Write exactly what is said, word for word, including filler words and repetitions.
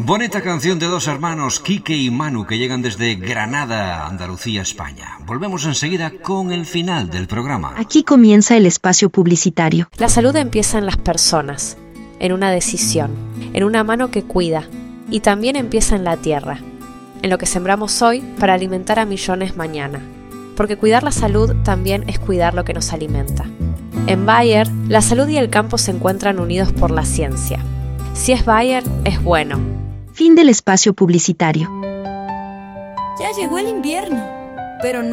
Bonita canción de dos hermanos, Quique y Manu, que llegan desde Granada, Andalucía, España. Volvemos enseguida con el final del programa. Aquí comienza el espacio publicitario. La salud empieza en las personas, en una decisión, en una mano que cuida, y también empieza en la tierra, en lo que sembramos hoy para alimentar a millones mañana. Porque cuidar la salud también es cuidar lo que nos alimenta. En Bayer, la salud y el campo se encuentran unidos por la ciencia. Si es Bayer, es bueno. Fin del espacio publicitario. Ya llegó el invierno, pero no